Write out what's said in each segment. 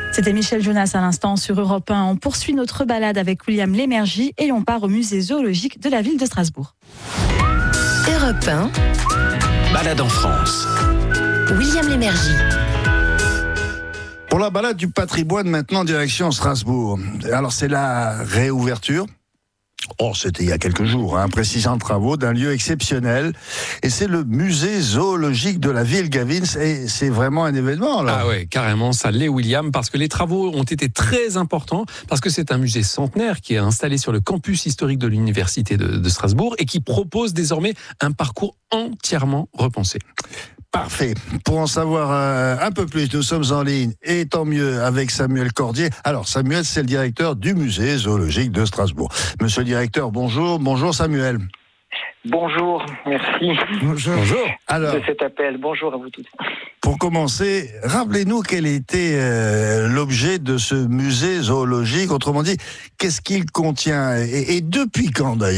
C'était Michel Jonas à l'instant sur Europe 1. On poursuit notre balade avec William Lémergie et on part au musée zoologique de la ville de Strasbourg. Europe 1. Balade en France. William Lémergie. Pour la balade du patrimoine, maintenant, direction Strasbourg. Alors, c'est la réouverture. C'était il y a quelques jours, précisant travaux d'un lieu exceptionnel. Et c'est le musée zoologique de la ville, Gavin. Et c'est vraiment un événement, là. Ah ouais, carrément, ça l'est, William, parce que les travaux ont été très importants, parce que c'est un musée centenaire qui est installé sur le campus historique de l'université de Strasbourg et qui propose désormais un parcours entièrement repensé. Parfait. Pour en savoir un peu plus, nous sommes en ligne, et tant mieux, avec Samuel Cordier. Alors, Samuel, c'est le directeur du musée zoologique de Strasbourg. Monsieur le directeur, bonjour. Bonjour, Samuel. Bonjour, merci. Bonjour. Alors, de cet appel. Bonjour à vous tous. Pour commencer, rappelez-nous quel était l'objet de ce musée zoologique. Autrement dit, qu'est-ce qu'il contient et depuis quand d'ailleurs ?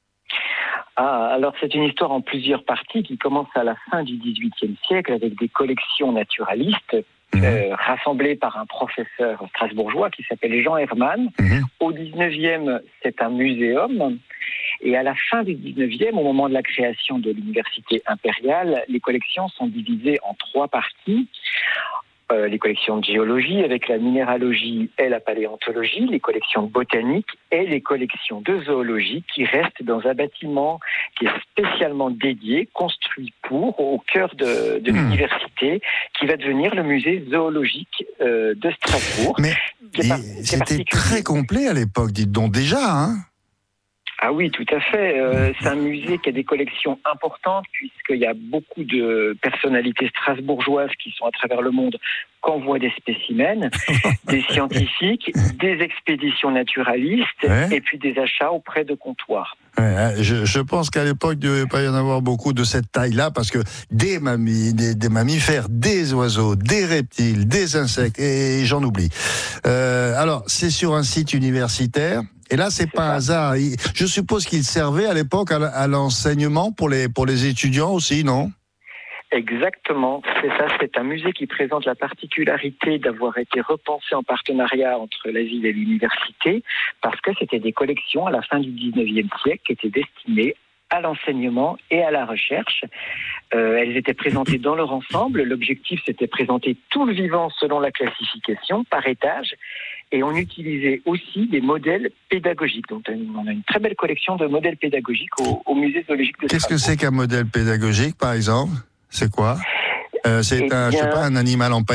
Alors c'est une histoire en plusieurs parties qui commence à la fin du XVIIIe siècle avec des collections naturalistes rassemblées par un professeur strasbourgeois qui s'appelle Jean Hermann. Au XIXe, c'est un muséum. Et à la fin du XIXe, au moment de la création de l'université impériale, les collections sont divisées en 3 parties. Les collections de géologie avec la minéralogie et la paléontologie, les collections botaniques et les collections de zoologie qui restent dans un bâtiment qui est spécialement dédié, construit au cœur de l'université, qui va devenir le musée zoologique de Strasbourg. Mais c'était très complet à l'époque, dites donc déjà, Ah oui, tout à fait. C'est un musée qui a des collections importantes puisqu'il y a beaucoup de personnalités strasbourgeoises qui sont à travers le monde qu'envoient des spécimens, des scientifiques, des expéditions naturalistes et puis des achats auprès de comptoirs. Je pense qu'à l'époque, il ne devait pas y en avoir beaucoup de cette taille-là parce que des mammifères, des oiseaux, des reptiles, des insectes et j'en oublie. Alors, c'est sur un site universitaire. Et là, c'est pas un hasard. Je suppose qu'il servait à l'époque à l'enseignement pour les étudiants aussi, non ? Exactement, c'est ça. C'est un musée qui présente la particularité d'avoir été repensé en partenariat entre la ville et l'université, parce que c'était des collections à la fin du XIXe siècle qui étaient destinées à l'enseignement et à la recherche. Elles étaient présentées dans leur ensemble. L'objectif, c'était de présenter tout le vivant selon la classification, par étage. Et on utilisait aussi des modèles pédagogiques. Donc, on a une très belle collection de modèles pédagogiques au musée zoologique de Strasbourg. Qu'est-ce que c'est qu'un modèle pédagogique, par exemple ? C'est quoi ? C'est un animal empaillé ?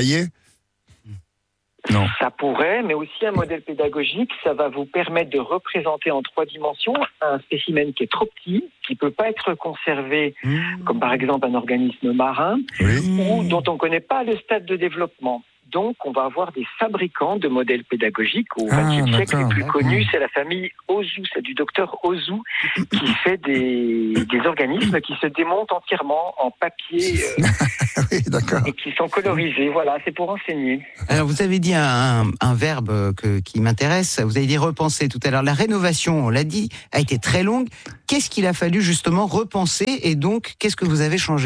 Non. Ça pourrait, mais aussi un modèle pédagogique, ça va vous permettre de représenter en 3 dimensions un spécimen qui est trop petit, qui peut pas être conservé, comme par exemple un organisme marin, ou dont on connaît pas le stade de développement. Donc, on va avoir des fabricants de modèles pédagogiques au XXe siècle. Les plus connus, c'est la famille Ozu, c'est du docteur Ozu, qui fait des organismes qui se démontent entièrement en papier et qui sont colorisés. Voilà, c'est pour enseigner. Alors, vous avez dit un verbe qui m'intéresse. Vous avez dit repenser tout à l'heure. La rénovation, on l'a dit, a été très longue. Qu'est-ce qu'il a fallu justement repenser et donc, qu'est-ce que vous avez changé ?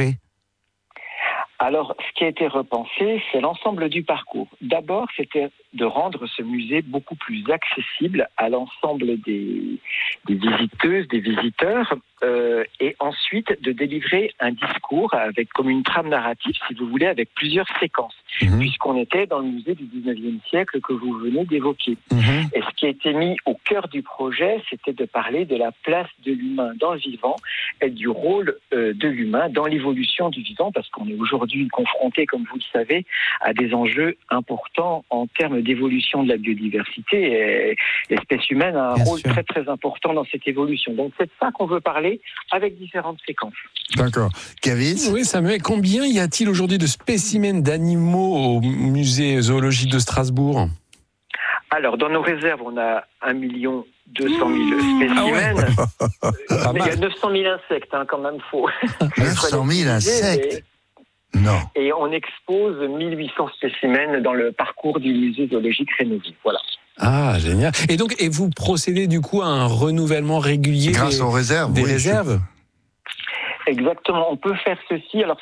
Alors, ce qui a été repensé, c'est l'ensemble du parcours. D'abord, c'était de rendre ce musée beaucoup plus accessible à l'ensemble des visiteuses, des visiteurs, et ensuite de délivrer un discours avec comme une trame narrative, si vous voulez, avec plusieurs séquences, puisqu'on était dans le musée du 19e siècle que vous venez d'évoquer. Et ce qui a été mis au cœur du projet, c'était de parler de la place de l'humain dans le vivant et du rôle de l'humain dans l'évolution du vivant, parce qu'on est aujourd'hui confronté, comme vous le savez, à des enjeux importants en termes d'évolution de la biodiversité, et l'espèce humaine a un rôle très très important dans cette évolution. Donc c'est de ça qu'on veut parler avec différentes séquences. D'accord. Kevin ? Oui, Samuel, combien y a-t-il aujourd'hui de spécimens d'animaux au musée zoologique de Strasbourg ? Alors, dans nos réserves, on a 1 200 000 spécimens. Mais il y a 900 000 insectes, quand même, faux. 900 000 insectes ? Non. Et on expose 1800 spécimens dans le parcours du musée zoologique rénové. Voilà. Ah, génial. Et donc, vous procédez du coup à un renouvellement régulier grâce aux réserves, des réserves ? Exactement, on peut faire ceci. Alors,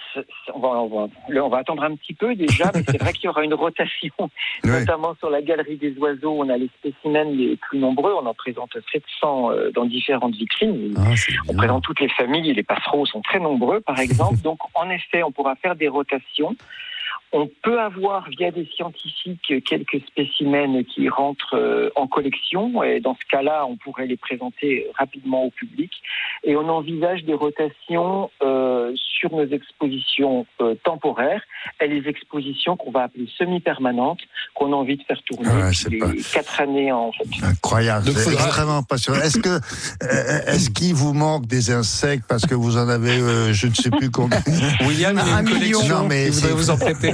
on va attendre un petit peu déjà, mais c'est vrai qu'il y aura une rotation, notamment sur la galerie des oiseaux. On a les spécimens les plus nombreux. On en présente 700 dans différentes vitrines. On présente toutes les familles. Les passereaux sont très nombreux, par exemple. Donc, en effet, on pourra faire des rotations. On peut avoir, via des scientifiques, quelques spécimens qui rentrent en collection. Et dans ce cas-là, on pourrait les présenter rapidement au public. Et on envisage des rotations sur nos expositions temporaires et les expositions qu'on va appeler semi-permanentes, qu'on a envie de faire tourner les 4 années en fait. Incroyable, c'est extrêmement passionnant. Est-ce qu'il vous manque des insectes parce que vous en avez, je ne sais plus combien. William, il y a une collection. Non, mais je voudrais vous en prêter.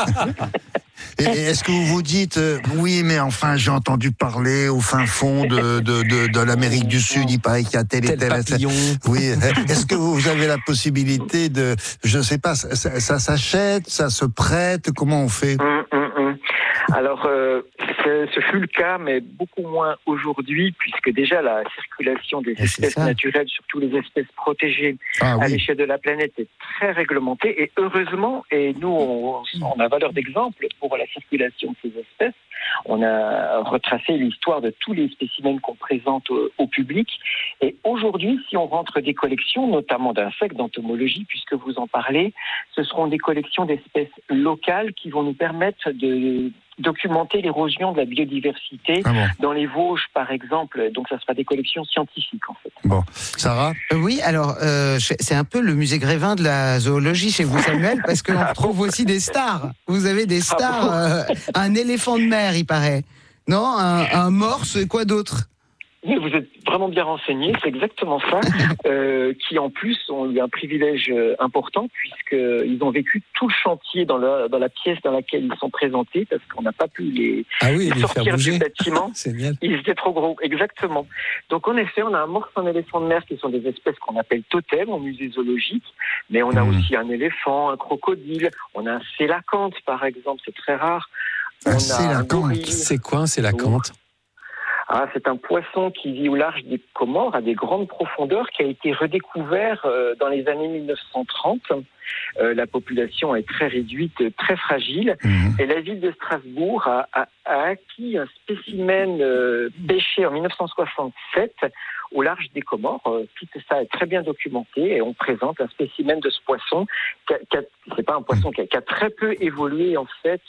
Et est-ce que vous vous dites, oui, mais enfin, j'ai entendu parler au fin fond de l'Amérique du Sud, il paraît qu'il y a tel et tel papillon. Oui. Est-ce que vous avez la possibilité de, je ne sais pas, ça s'achète, ça se prête, comment on fait? Alors, ce fut le cas, mais beaucoup moins aujourd'hui, puisque déjà la circulation des espèces naturelles, surtout les espèces protégées à l'échelle de la planète, est très réglementée. Et heureusement, et nous, on a valeur d'exemple pour la circulation de ces espèces. On a retracé l'histoire de tous les spécimens qu'on présente au public. Et aujourd'hui, si on rentre des collections, notamment d'insectes, d'entomologie, puisque vous en parlez, ce seront des collections d'espèces locales qui vont nous permettre de documenter l'érosion de la biodiversité dans les Vosges, par exemple. Donc, ça sera des collections scientifiques, en fait. Bon, Sarah ? Oui, alors, c'est un peu le musée Grévin de la zoologie chez vous, Samuel, parce qu'on trouve aussi des stars. Vous avez des stars, un éléphant de mer, il paraît. Non, un morse, quoi d'autre ? Vous êtes vraiment bien renseigné, c'est exactement ça, qui en plus ont eu un privilège important puisqu'ils ont vécu tout le chantier dans la pièce dans laquelle ils sont présentés parce qu'on n'a pas pu les sortir du bâtiment. Ils étaient trop gros, exactement. Donc en effet, on a un morse, un éléphant de mer qui sont des espèces qu'on appelle totems au musée zoologique, mais on a aussi un éléphant, un crocodile, on a un sélacanthe par exemple, c'est très rare. Un sélacanthe, c'est quoi un sélacanthe ? C'est un poisson qui vit au large des Comores, à des grandes profondeurs, qui a été redécouvert dans les années 1930. La population est très réduite, très fragile. Et la ville de Strasbourg a acquis un spécimen pêché en 1967 au large des Comores. Tout ça est très bien documenté et on présente un spécimen de ce poisson. C'est pas un poisson qui a très peu évolué en fait.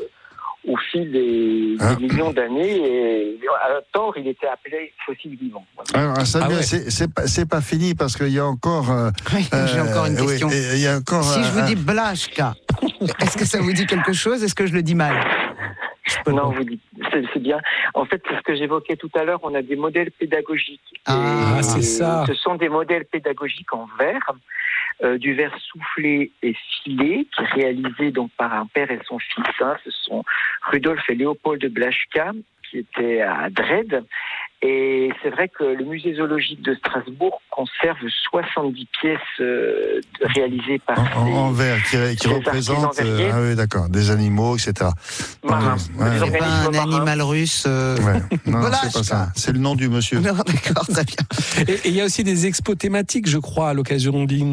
Au fil des millions d'années, et à tort, il était appelé fossile vivant. Alors, Samuel, c'est pas fini parce qu'il y a encore. J'ai encore une question. Il y a encore. Si je vous dis Blaschka, est-ce que ça vous dit quelque chose ? Est-ce que je le dis mal ? Non, vous dites, c'est bien. En fait, c'est ce que j'évoquais tout à l'heure. On a des modèles pédagogiques. C'est ça. Ce sont des modèles pédagogiques en verre. Du verre soufflé et filé, qui est réalisé donc par un père et son fils. Ce sont Rudolf et Léopold Blaschka, qui étaient à Dresde. Et c'est vrai que le musée zoologique de Strasbourg conserve 70 pièces réalisées par en verre, qui représentent d'accord, des animaux, etc. Marins. C'est pas un animal russe. Non, voilà, c'est pas ça. C'est le nom du monsieur. Non, d'accord, très bien. Et il y a aussi des expos thématiques, je crois, à l'occasion d'une